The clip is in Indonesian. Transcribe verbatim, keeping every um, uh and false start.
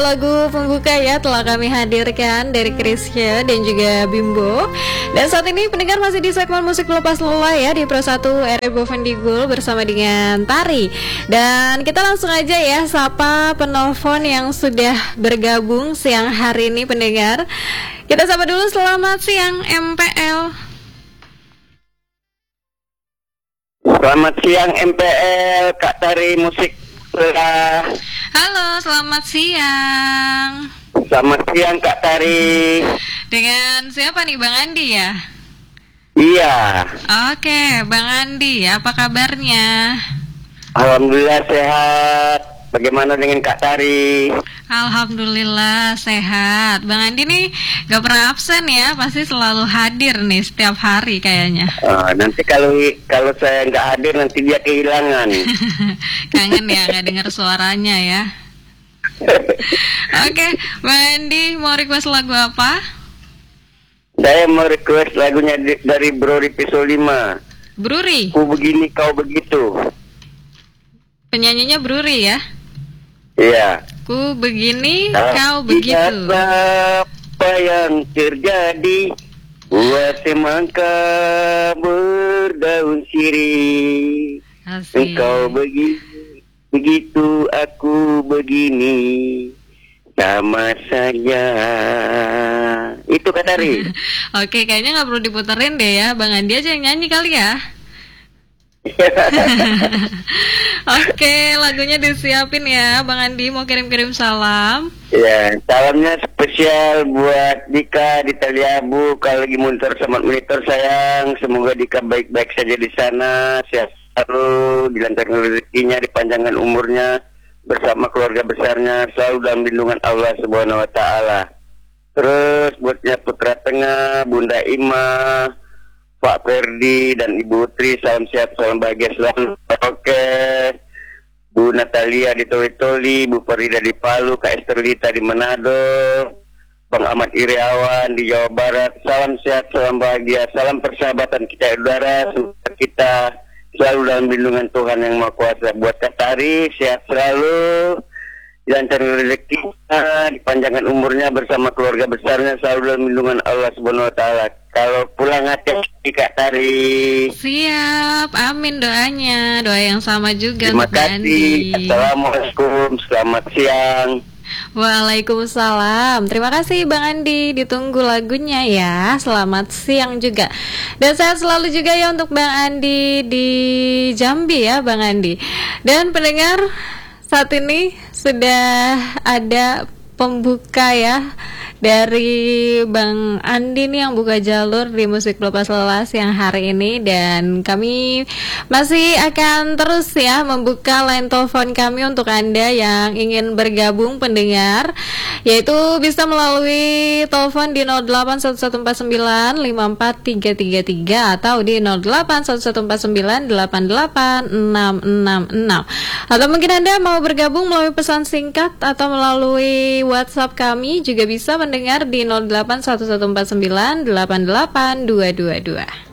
lagu pembuka ya telah kami hadirkan dari Krisya dan juga Bimbo. Dan saat ini pendengar masih di segmen musik lepas lelah ya di Pro satu R B Vendigul bersama dengan Tari. Dan kita langsung aja ya sapa penelpon yang sudah bergabung siang hari ini pendengar. Kita sapa dulu, selamat siang M P L. Selamat siang M P L, Kak Tari musik lelah. Halo, selamat siang. Selamat siang Kak Tari. Dengan siapa nih, Bang Andi ya? Iya. Oke, Bang Andi, apa kabarnya? Alhamdulillah sehat. Bagaimana dengan Kak Tari? Alhamdulillah sehat. Bang Andi nih gak pernah absen ya, pasti selalu hadir nih setiap hari kayaknya. Uh, nanti kalau kalau saya nggak hadir nanti dia kehilangan. Kangen ya nggak dengar suaranya ya. Oke, Bang Andi mau request lagu apa? Saya mau request lagunya di, dari Bruri Pisau lima. Bruri? Ku begini kau begitu. Penyanyinya Bruri ya? Iya. Ku begini ah, kau begitu. Apa yang terjadi? Buat semangka berdaun sirih. Asik. Engkau begini, begitu aku begini, sama saja. Itu Kak Tari. Oke, kayaknya nggak perlu diputerin deh ya, Bang Andi aja yang nyanyi kali ya. Oke, lagunya disiapin ya, Bang Andi mau kirim-kirim salam. Ya, salamnya spesial buat Dika di Taliabu. Kalau lagi monitor sama monitor sayang, semoga Dika baik-baik saja di sana, sehat selalu, dilancarkan rezekinya, dipanjangkan umurnya bersama keluarga besarnya, selalu dalam lindungan Allah Subhanahu Wa Taala. Terus buatnya Putra Tengah, Bunda Ima, Pak Ferdi dan Ibu Tri, salam sehat, salam bahagia selalu. Oke, Bu Natalia di Toli-Toli, Bu Farida di Palu, Kak Esterlita di Manado, Bang Ahmad Iriawan di Jawa Barat. Salam sehat, salam bahagia, salam persahabatan kita udara, semoga kita selalu dalam lindungan Tuhan Yang Maha Kuasa. Buat Kak Tari, sehat selalu, dilancarkan rezekinya, dipanjangkan umurnya bersama keluarga besarnya, selalu dalam lindungan Allah Subhanahu Wa Taala. Kalau pulang hati-hati Kak Tari. Siap, amin doanya, doa yang sama juga. Terima kasih. Assalamualaikum, selamat siang. Waalaikumsalam. Terima kasih Bang Andi, ditunggu lagunya ya. Selamat siang juga. Dan sehat selalu juga ya untuk Bang Andi di Jambi ya, Bang Andi. Dan pendengar, saat ini sudah ada pembuka ya dari Bang Andi nih yang buka jalur di musik lepas lelah yang hari ini. Dan kami masih akan terus ya membuka line telepon kami untuk Anda yang ingin bergabung pendengar, yaitu bisa melalui telepon di nol delapan satu satu empat sembilan lima empat tiga tiga tiga atau di nol delapan satu satu empat sembilan delapan delapan enam enam enam, atau mungkin Anda mau bergabung melalui pesan singkat atau melalui WhatsApp kami juga bisa mendengar di nol delapan satu satu empat sembilan delapan delapan dua dua dua.